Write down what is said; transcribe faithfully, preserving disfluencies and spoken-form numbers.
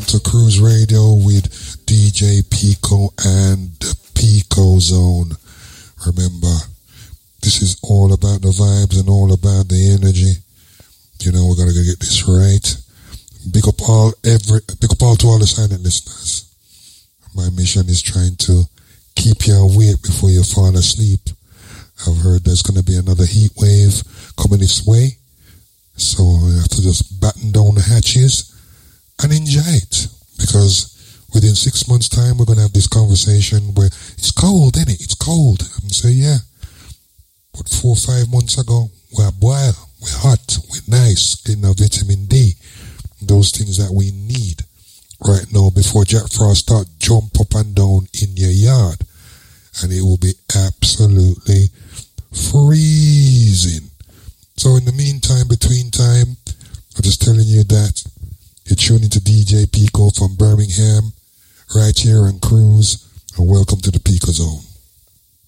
to Cruise Radio with D J Pico and the Pico Zone. Remember, this is all about the vibes and all about the energy. You know, we're gonna get this right. Big up all every big up all to all the silent listeners. My mission is trying to keep you awake before you fall asleep. I've heard there's gonna be another heat wave coming this way. So you have to just batten down the hatches and enjoy it. Because within six months' time, we're going to have this conversation where it's cold, isn't it? It's cold. And say, yeah. But four or five months ago, we're boil, we're hot, we're nice, getting our vitamin D. Those things that we need right now before Jack Frost start jump up and down in your yard. And it will be absolutely freezing. So in the meantime, between time, I'm just telling you that you're tuning to D J Pico from Birmingham, right here on Cruise, and welcome to the Pico Zone.